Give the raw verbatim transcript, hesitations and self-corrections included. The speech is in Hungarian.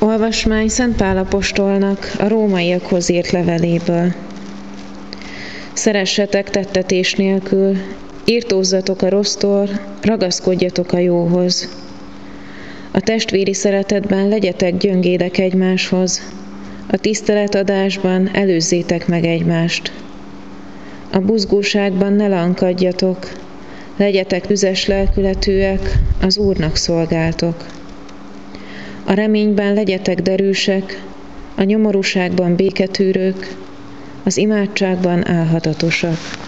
Olvasmány Szent Pál apostolnak a rómaiakhoz írt leveléből. Szeressetek tettetés nélkül, irtózzatok a rossztól, ragaszkodjatok a jóhoz. A testvéri szeretetben legyetek gyöngédek egymáshoz, a tiszteletadásban előzzétek meg egymást. A buzgóságban ne lankadjatok, legyetek üzes lelkületűek, az Úrnak szolgáltok. A reményben legyetek derűsek, a nyomorúságban béketűrők, az imádságban álhatatosak.